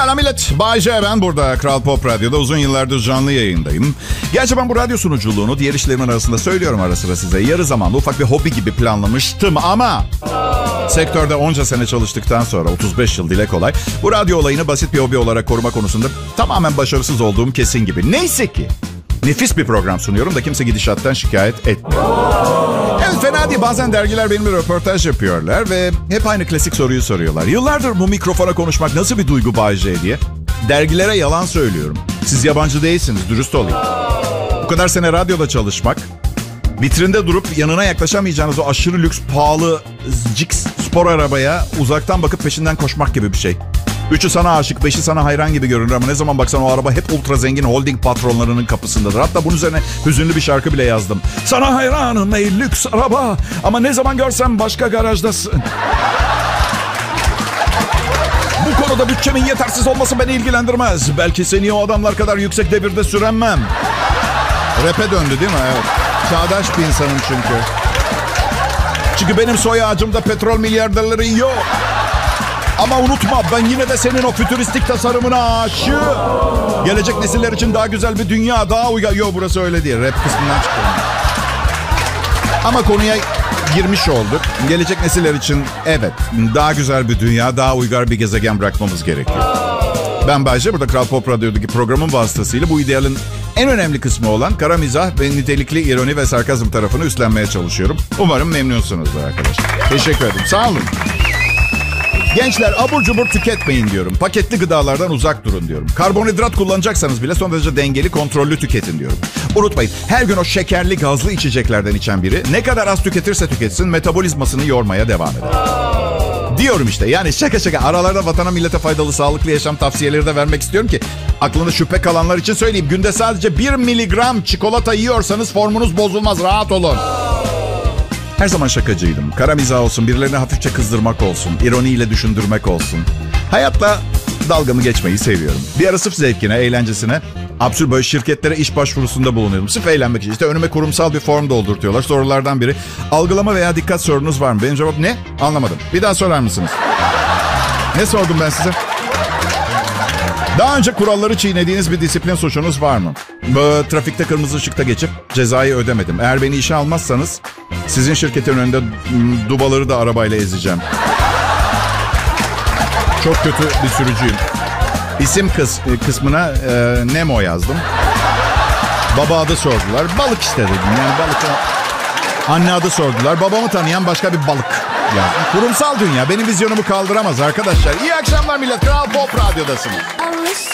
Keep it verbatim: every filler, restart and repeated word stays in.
Pekala millet. Bay J ben burada Kral Pop Radyo'da uzun yıllardır canlı yayındayım. Gerçi ben bu radyo sunuculuğunu diğer işlerimin arasında söylüyorum ara sıra size. Yarı zamanlı ufak bir hobi gibi planlamıştım ama... Sektörde onca sene çalıştıktan sonra otuz beş yıl dile kolay. Bu radyo olayını basit bir hobi olarak koruma konusunda tamamen başarısız olduğum kesin gibi. Neyse ki nefis bir program sunuyorum da kimse gidişattan şikayet etmiyor. Evet fena değil. Bazen dergiler benimle röportaj yapıyorlar ve hep aynı klasik soruyu soruyorlar. Yıllardır bu mikrofona konuşmak nasıl bir duygu Bay J diye. Dergilere yalan söylüyorum. Siz yabancı değilsiniz, dürüst olayım. Bu kadar sene radyoda çalışmak, vitrinde durup yanına yaklaşamayacağınız o aşırı lüks, pahalı Cix spor arabaya uzaktan bakıp peşinden koşmak gibi bir şey. Üçü sana aşık, beşi sana hayran gibi görünür ama ne zaman baksan o araba hep ultra zengin holding patronlarının kapısındadır. Hatta bunun üzerine hüzünlü bir şarkı bile yazdım. Sana hayranım ey lüks araba ama ne zaman görsem başka garajdasın. Bu konuda bütçemin yetersiz olması beni ilgilendirmez. Belki seni o adamlar kadar yüksek devirde süremem. Rap'e döndü değil mi? Evet. Çağdaş bir insanım çünkü. Çünkü benim soy ağacımda petrol milyarderleri yok. Ama unutma ben yine de senin o fütüristik tasarımına aşığım. Gelecek nesiller için daha güzel bir dünya, daha uygar... Yok burası öyle değil. Rap kısmından çıkıyorum. Ama konuya girmiş olduk. Gelecek nesiller için evet daha güzel bir dünya, daha uygar bir gezegen bırakmamız gerekiyor. Ben Bayce burada Kral Pop Radyo'daki programın vasıtasıyla bu idealin en önemli kısmı olan kara mizah ve nitelikli ironi ve sarkazm tarafını üstlenmeye çalışıyorum. Umarım memnunsunuzdur arkadaşlar. Teşekkür ederim. Sağ olun. Gençler abur cubur tüketmeyin diyorum. Paketli gıdalardan uzak durun diyorum. Karbonhidrat kullanacaksanız bile son derece dengeli, kontrollü tüketin diyorum. Unutmayın her gün o şekerli gazlı içeceklerden içen biri ne kadar az tüketirse tüketsin metabolizmasını yormaya devam eder. Diyorum işte yani şaka şaka aralarda vatana millete faydalı sağlıklı yaşam tavsiyeleri de vermek istiyorum ki aklında şüphe kalanlar için söyleyeyim. Günde sadece bir miligram çikolata yiyorsanız formunuz bozulmaz, rahat olun. Her zaman şakacıydım. Kara mizah olsun, birilerini hafifçe kızdırmak olsun, ironiyle düşündürmek olsun. Hayatla dalgamı geçmeyi seviyorum. Bir ara sırf zevkine, eğlencesine absürt böyle şirketlere iş başvurusunda bulunuyordum. Sırf eğlenmek için. İşte önüme kurumsal bir form doldurtuyorlar. Sorulardan biri algılama veya dikkat sorunuz var mı? Benim cevap ne? Anlamadım. Bir daha sorar mısınız? Ne sordum ben size? Daha önce kuralları çiğnediğiniz bir disiplin suçunuz var mı? Böyle, trafikte kırmızı ışıkta geçip cezayı ödemedim. Eğer beni işe almazsanız sizin şirketin önünde dubaları da arabayla ezeceğim. Çok kötü bir sürücüyüm. İsim kıs, kısmına e, Nemo yazdım. Baba adı sordular. Balık işte dedim. Yani balık. Anne adı sordular. Babamı tanıyan başka bir balık yazdım. Kurumsal dünya benim vizyonumu kaldıramaz arkadaşlar. İyi akşamlar millet. Kral Pop Radyo'dasınız.